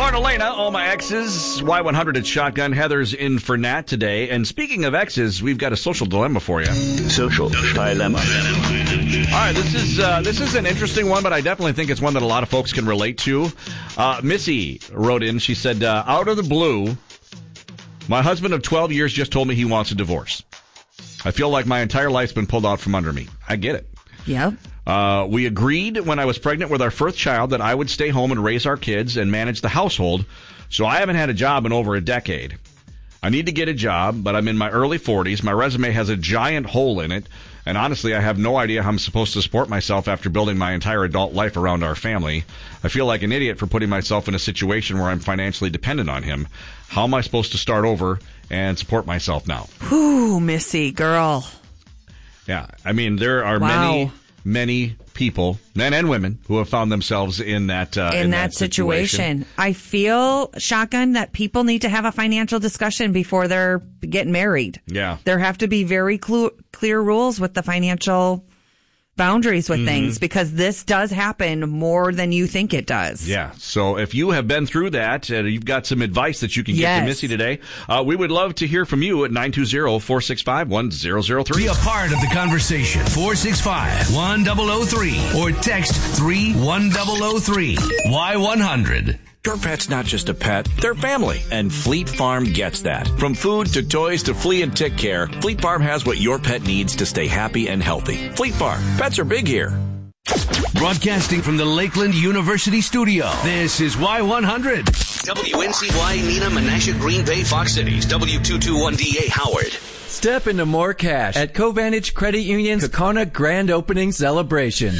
Lauren Elena, all my exes. Y100 at Shotgun. Heather's in for Nat today. And speaking of exes, we've got a social dilemma for you. Social dilemma. All right, this is an interesting one, but I definitely think it's one that a lot of folks can relate to. Missy wrote in. She said, out of the blue, my husband of 12 years just told me he wants a divorce. I feel like my entire life's been pulled out from under me. I get it. Yep. We agreed when I was pregnant with our first child that I would stay home and raise our kids and manage the household, so I haven't had a job in over a decade. I need to get a job, but I'm in my early 40s. My resume has a giant hole in it, and honestly, I have no idea how I'm supposed to support myself after building my entire adult life around our family. I feel like an idiot for putting myself in a situation where I'm financially dependent on him. How am I supposed to start over and support myself now? Whew, Missy, girl. Yeah, I mean, there are many people, men and women, who have found themselves in that situation. I feel, Shotgun, that people need to have a financial discussion before they're getting married. Yeah. There have to be very clear rules with the financial boundaries with things, because this does happen more than you think it does. Yeah. So if you have been through that, you've got some advice that you can get to Missy today. We would love to hear from you at 920-465-1003. Be a part of the conversation. 465-1003 or text 31003. Y100. Your pet's not just a pet, they're family, and Fleet Farm gets that. From food to toys to flea and tick care, Fleet Farm has what your pet needs to stay happy and healthy. Fleet Farm, pets are big here. Broadcasting from the Lakeland University studio, this is Y100. WNCY, Neenah, Menasha, Green Bay, Fox Cities, W221DA, Howard. Step into more cash at Covantage Credit Union's Kaukauna Grand Opening Celebration.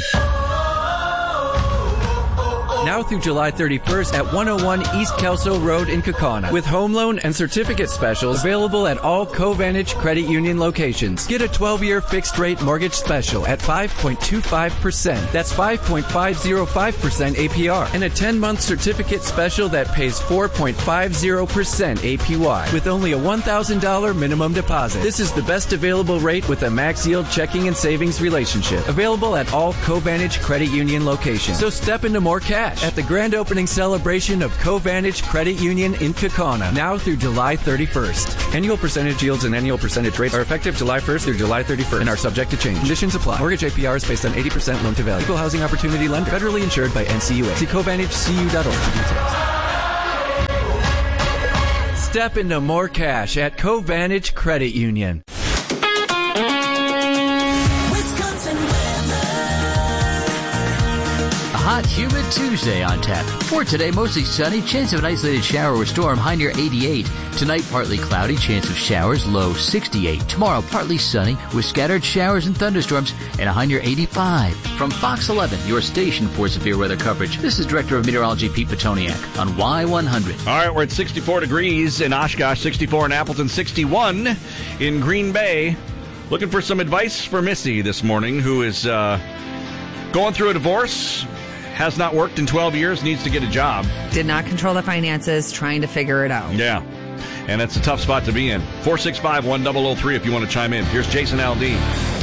Now through July 31st at 101 East Kelso Road in Kaukauna, with home loan and certificate specials available at all Covantage Credit Union locations. Get a 12-year fixed-rate mortgage special at 5.25%. That's 5.505% APR. And a 10-month certificate special that pays 4.50% APY, with only a $1,000 minimum deposit. This is the best available rate with a max yield checking and savings relationship. Available at all Covantage Credit Union locations. So step into more cash at the grand opening celebration of Covantage Credit Union in Kaukauna, now through July 31st. Annual percentage yields and annual percentage rates are effective July 1st through July 31st and are subject to change. Conditions apply. Mortgage APR is based on 80% loan to value. Equal housing opportunity lender. Federally insured by NCUA. See CovantageCU.org for details. Step into more cash at Covantage Credit Union. Hot, humid Tuesday on tap. For today, mostly sunny, chance of an isolated shower or storm, high near 88. Tonight, partly cloudy, chance of showers, low 68. Tomorrow, partly sunny, with scattered showers and thunderstorms, and a high near 85. From Fox 11, your station for severe weather coverage, this is Director of Meteorology Pete Petoniak on Y100. All right, we're at 64 degrees in Oshkosh, 64 in Appleton, 61 in Green Bay. Looking for some advice for Missy this morning, who is going through a divorce. Has not worked in 12 years, needs to get a job. Did not control the finances, trying to figure it out. Yeah, and that's a tough spot to be in. 465-1003 if you want to chime in. Here's Jason Aldean.